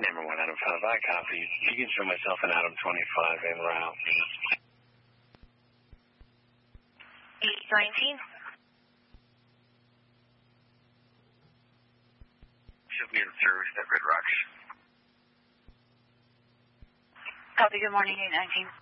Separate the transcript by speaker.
Speaker 1: Number 1 Adam 5, I copy. You can show myself an Adam 25 en route.
Speaker 2: 819.
Speaker 1: Should be in service at Red Rocks.
Speaker 2: Copy, good morning, 819.